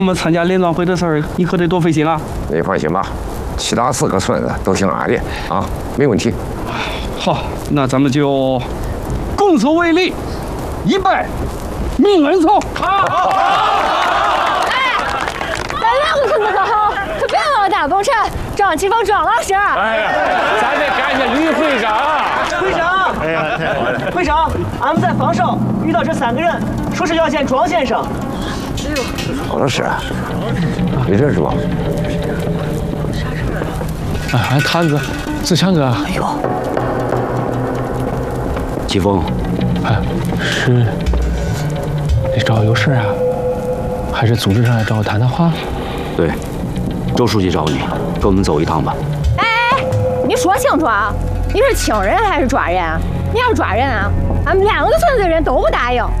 我们参加联欢会的事儿，你可得多费心啊。 你放心吧，其他4个孙子都听俺的啊，没问题。 好，那咱们就共筹为力，一拜命人草。 哎，咱2个孙子可好，可别往大帮衬，张启峰张老师。 哎呀，咱得感谢吕会长。 会长， 哎呀，太好了！ 会长，俺们在房上遇到这3个人，说是要见庄先生。 庄老师，你认识吧？ 哎，俺摊子，志强哥。哎呦， 启峰， 哎，是你找我有事啊？还是组织上来找我谈谈话？ 对，周书记找你，跟我们走一趟吧。 哎，你说清楚啊！你是请人还是抓人啊？你要是抓人啊，俺们2个村子的人都不答应。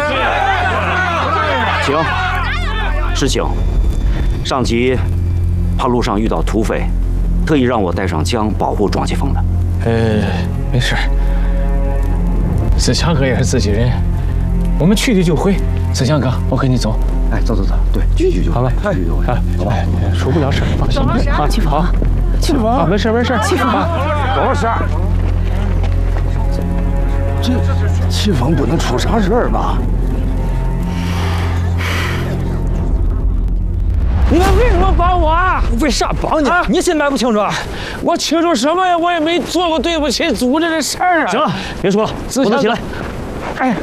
请，是请。上级怕路上遇到土匪，特意让我带上枪保护庄启峰的。 没事。志强哥也是自己人，我们去就回。志强哥，我跟你走。 哎，走，对，去就好吧， 去就回，好吧？ 出不了事，放心。 好， 启峰，启峰，没事，启峰， 庄老师， 这启峰不能出啥事儿吧？ 你们为什么帮我啊？ 为啥帮你？你心里还不清楚啊？ 我清楚什么呀？我也没做过对不起组织的事儿啊！ 行了，别说了，我能起来。 哎，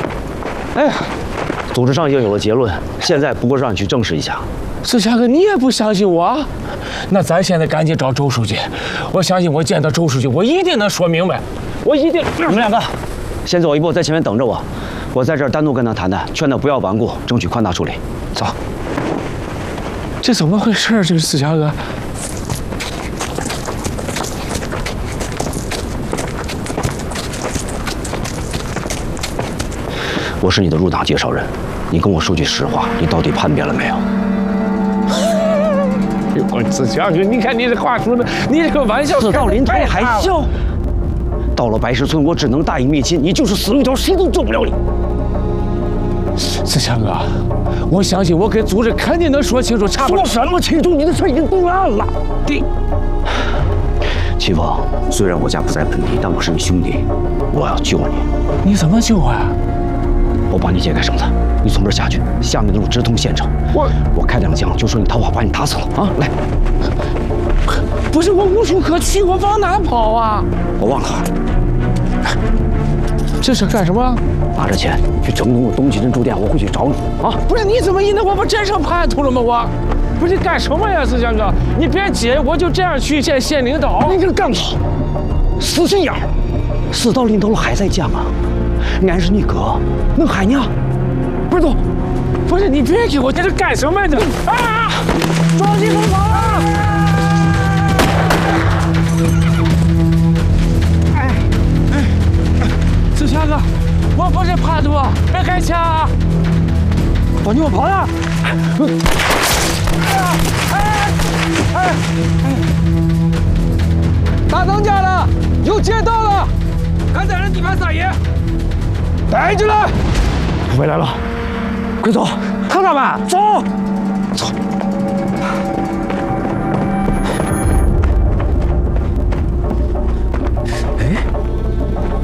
组织上已经有了结论，现在不过让你去证实一下。 志强哥，你也不相信我？那咱现在赶紧找周书记。我相信我见到周书记，我一定能说明白。我一定。 你们2个先走一步，在前面等着我。我在这儿单独跟他谈谈，劝他不要顽固，争取宽大处理。走。 这怎么回事？这个志强哥。 我是你的入党介绍人，你跟我说句实话，你到底叛变了没有？ 我志强哥，你看你这话说的，你这个玩笑事到临头还笑。到了白石村，我只能大义灭亲，你就是死路一条，谁都救不了你。 志强哥，我相信我跟组织肯定能说清楚。 说什么清楚？你的事已经定案了。启峰，虽然我家不在本地，但我是你兄弟，我要救你。 你怎么救啊？ 我帮你解开绳子，你从这儿下去，下面的路直通县城。我开2枪，就说你逃跑，把你打死了啊！来， 不是我无处可去，我往哪跑啊？ 我忘了， 这是干什么？ 拿着钱去城东的东集镇住店，我会去找你啊！ 不是，你怎么一弄我不真成叛徒了吗？我不是干什么呀，志强哥，你别急，我就这样去见县领导。 你这干不好，死心眼儿，死到临头了还在犟啊！俺是你哥，能害你啊？ 不是，不是你别给我在这干什么呀？啊！庄启峰跑了！志强哥，我不是叛徒，别开枪啊！ 把你给我跑了！ 大当家了，有劫道了，敢在人地盘撒野，带进来！ 土匪来了，快走！ 看他们，走！